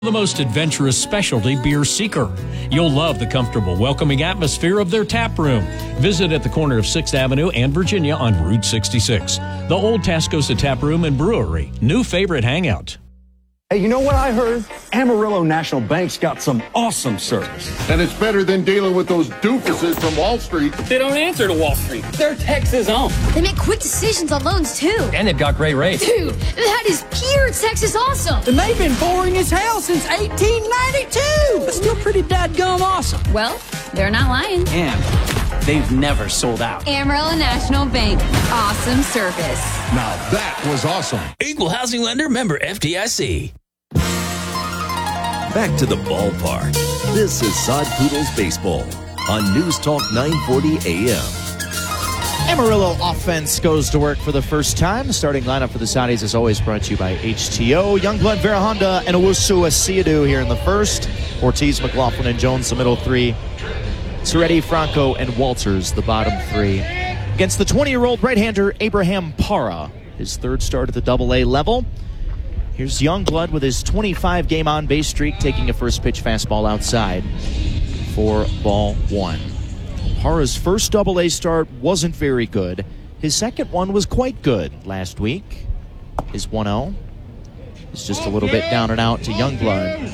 The most adventurous specialty beer seeker. You'll love the comfortable, welcoming atmosphere of their tap room. Visit at the corner of 6th Avenue and Virginia on Route 66. The Old Tascosa Tap Room and Brewery. New favorite hangout. Hey, you know what I heard? Amarillo National Bank's got some awesome service. And it's better than dealing with those doofuses from Wall Street. They don't answer to Wall Street. They're Texas owned. They make quick decisions on loans, too. And they've got great rates. Dude, that is pure Texas awesome. And they've been boring as hell since 1892. But still pretty dadgum awesome. Well, they're not lying. And they've never sold out. Amarillo National Bank. Awesome service. Now that was awesome. Equal housing lender, member FDIC. Back to the ballpark. This is Sod Poodles Baseball on News Talk 940 AM. Amarillo offense goes to work for the first time. The starting lineup for the Saudis is always brought to you by HTO. Youngblood, Vera Honda, and Owusu Asiedu here in the first. Ortiz, McLaughlin, and Jones the middle three. Soretti, Franco, and Walters the bottom three. Against the 20-year-old right-hander Abraham Parra, his third start at the Double-A level. Here's Youngblood with his 25-game on-base streak, taking a first-pitch fastball outside for ball one. Parra's first Double-A start wasn't very good. His second one was quite good last week. His 1-0 is just a little bit down and out to Youngblood.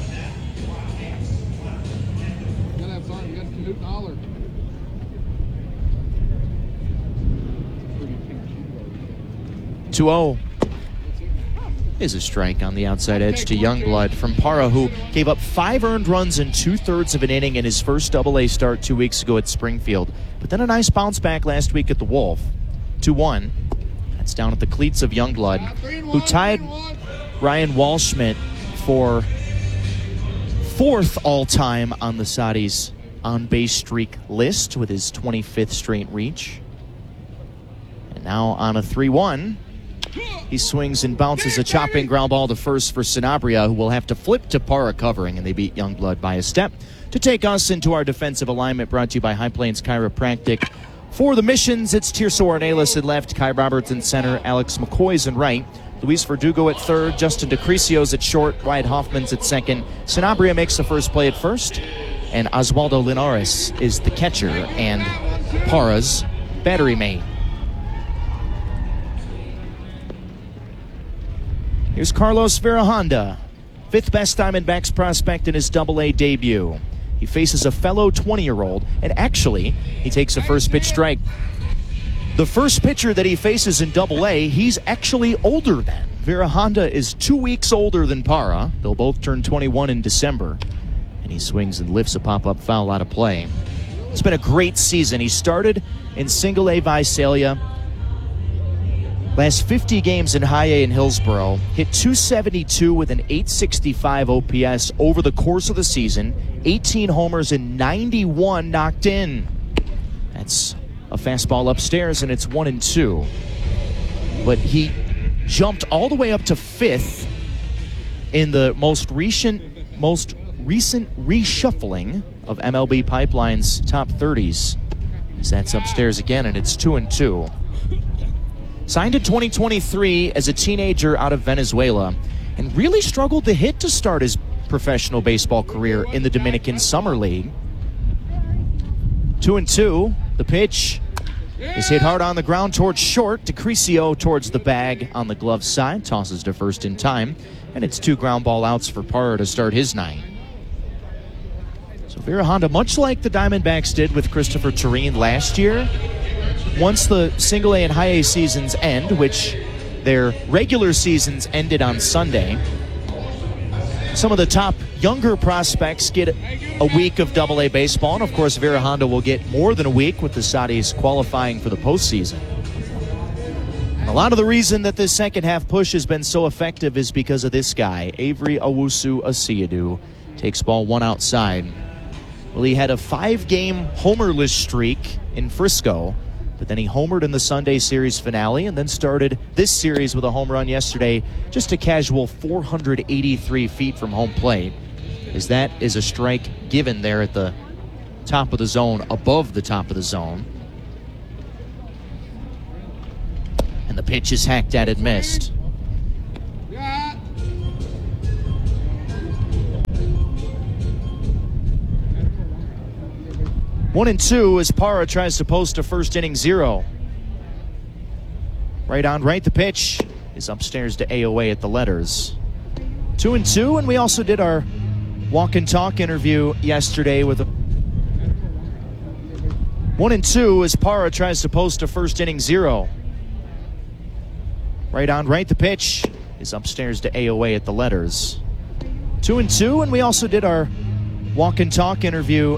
2-0 is a strike on the outside edge to Youngblood from Parra, who gave up 5 earned runs in 2/3 of an inning in his first Double-A start 2 weeks ago at Springfield. But then a nice bounce back last week at the Wolf. 2-1. That's down at the cleats of Youngblood, who tied Ryan Walschmidt for 4th all-time on the Saudis' on-base streak list with his 25th straight reach. And now on a 3-1. He swings and bounces a chopping ground ball to first for Sanabria, who will have to flip to Parra covering, and they beat Youngblood by a step. To take us into our defensive alignment, brought to you by High Plains Chiropractic. For the Missions, it's Tirso Ornelas at left, Kai Roberts in center, Alex McCoy's in right, Luis Verdugo at third, Justin DeCricio's at short, Wyatt Hoffman's at second. Sanabria makes the first play at first, and Oswaldo Linares is the catcher and Parra's battery mate. Here's Carlos Vera Honda, 5th best Diamondbacks prospect in his Double-A debut. He faces a fellow 20-year-old, and actually, he takes a first pitch strike. The first pitcher that he faces in Double-A, he's actually older than. Vera Honda is 2 weeks older than Parra. They'll both turn 21 in December. And he swings and lifts a pop-up foul out of play. It's been a great season. He started in Single-A Visalia. Last 50 games in High A in Hillsboro, hit .272 with an .865 OPS over the course of the season, 18 homers and 91 knocked in. That's a fastball upstairs, and it's 1-2. But he jumped all the way up to 5th in the most recent reshuffling of MLB Pipeline's top 30s. As that's upstairs again, and it's 2-2. Signed in 2023 as a teenager out of Venezuela, and really struggled to hit to start his professional baseball career in the Dominican Summer League. 2-2. The pitch is hit hard on the ground towards short. DeCricio towards the bag on the glove side. Tosses to first in time. And it's 2 ground ball outs for Parra to start his night. So Vera Honda, much like the Diamondbacks did with Christopher Tureen last year, once the Single-A and High A seasons end, which their regular seasons ended on Sunday, some of the top younger prospects get a week of Double-A baseball, and of course Vera Honda will get more than a week with the Saudis qualifying for the postseason. A lot of the reason that this second half push has been so effective is because of this guy, Avery Owusu Asiedu. Takes ball one outside. Well, he had a 5-game homerless streak in Frisco, but then he homered in the Sunday series finale and then started this series with a home run yesterday, just a casual 483 feet from home plate, as that is a strike given there at the top of the zone, above the top of the zone. And the pitch is hacked at and missed. 1-2 as Parra tries to post a first inning 0. Right on right, the pitch is upstairs to AOA at the letters. 2-2, and we also did our walk and talk interview yesterday with 1-2 as Parra tries to post a first inning 0. Right on right, the pitch is upstairs to AOA at the letters. 2-2, and we also did our walk and talk interview